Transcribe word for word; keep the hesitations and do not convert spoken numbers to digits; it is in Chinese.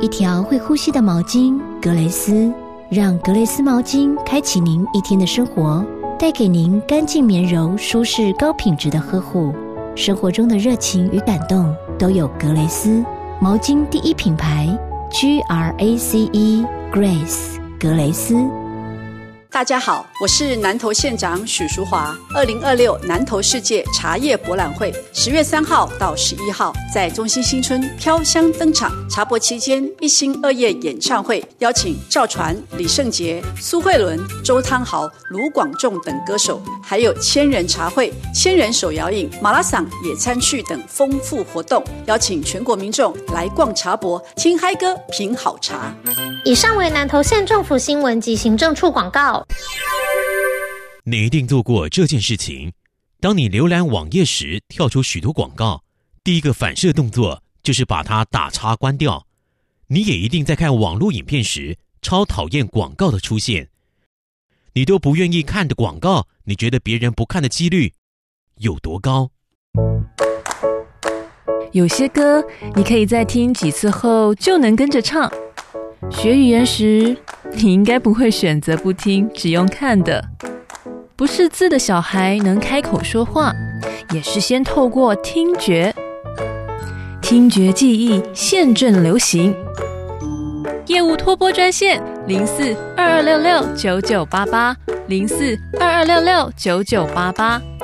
一条会呼吸的毛巾格蕾丝，让格蕾丝毛巾开启您一天的生活，带给您干净绵柔、舒适高品质的呵护。生活中的热情与感动都有格蕾丝。毛巾第一品牌 G R A C E Grace 格蕾丝。 大家好，我是南投县长许淑华。二零二六南投世界茶叶博览会十月三号到十一号在中心新村飘香登场。茶博期间一心二叶演唱会，邀请赵传、李圣杰、苏慧伦、周汤豪、卢广仲等歌手，还有千人茶会、千人手摇饮、马拉桑野餐趣等丰富活动，邀请全国民众来逛茶博，听嗨歌，品好茶。 以上为南投县政府新闻及行政处广告。 你一定做过这件事情：当你浏览网页时跳出许多广告，第一个反射动作就是把它打叉关掉。你也一定在看网络影片时超讨厌广告的出现。你都不愿意看的广告，你觉得别人不看的几率有多高？ 有些歌你可以在听几次后就能跟着唱。学语言时，你应该不会选择不听，只用看的。不识字的小孩能开口说话，也是先透过听觉。听觉记忆现正流行。业务托播专线零四二二六六九九八八零四二二六六九九八八。